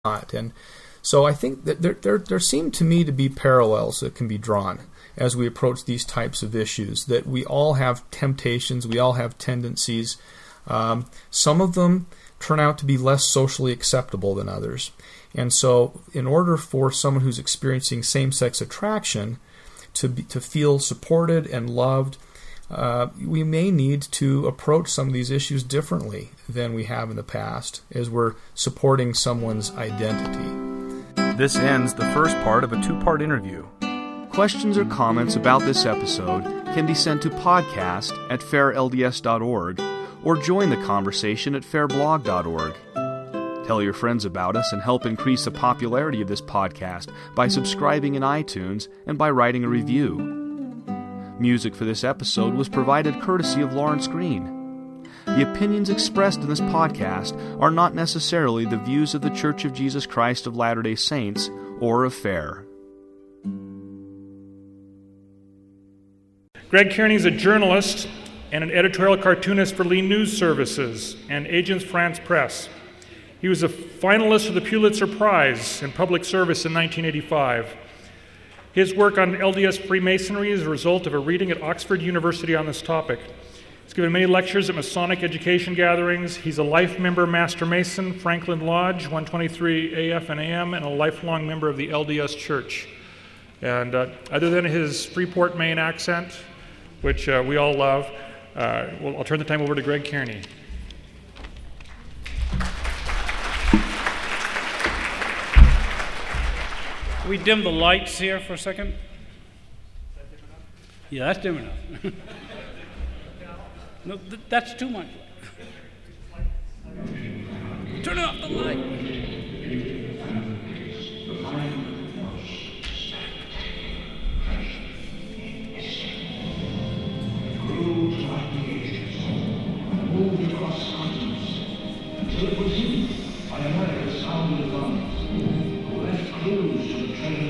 not. And so I think that there seem to me to be parallels that can be drawn as we approach these types of issues, that we all have temptations, we all have tendencies. Some of them turn out to be less socially acceptable than others. And so in order for someone who's experiencing same-sex attraction to feel supported and loved, we may need to approach some of these issues differently than we have in the past as we're supporting someone's identity. This ends the first part of a two-part interview. Questions or comments about this episode can be sent to podcast@fairlds.org or join the conversation at fairblog.org. Tell your friends about us and help increase the popularity of this podcast by subscribing in iTunes and by writing a review. Music for this episode was provided courtesy of Lawrence Green. The opinions expressed in this podcast are not necessarily the views of the Church of Jesus Christ of Latter-day Saints or of FAIR. Greg Kearney is a journalist and an editorial cartoonist for Lean News Services and Agence France Presse. He was a finalist for the Pulitzer Prize in Public Service in 1985. His work on LDS Freemasonry is a result of a reading at Oxford University on this topic. He's given many lectures at Masonic education gatherings. He's a life member Master Mason, Franklin Lodge, 123 AF and AM, and a lifelong member of the LDS Church. And other than his Freeport, Maine accent, which we all love, I'll turn the time over to Greg Kearney. Can we dim the lights here for a second? Yeah, that's dim enough. No, that's too much. Turn off the light. Moved across continents until it was you by America's sound of guns, who left clues to the treasure